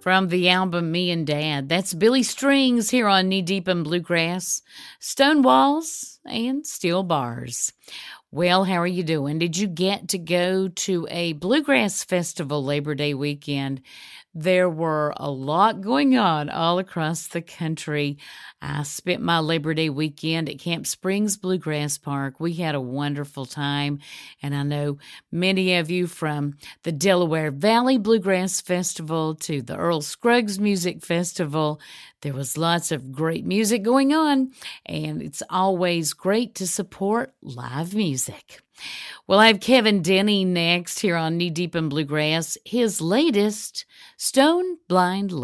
from the album Me and Dad. That's Billy Strings here on Knee Deep in Bluegrass, Stone Walls, and Steel Bars. Well, how are you doing? Did you get to go to a bluegrass festival Labor Day weekend? There were a lot going on all across the country. I spent my Labor Day weekend at Camp Springs Bluegrass Park. We had a wonderful time, and I know many of you from the Delaware Valley Bluegrass Festival to the Earl Scruggs Music Festival. There was lots of great music going on, and it's always great to support live music. Well, I have Kevin Denny next here on Knee Deep in Bluegrass, his latest, Stone Blind Love.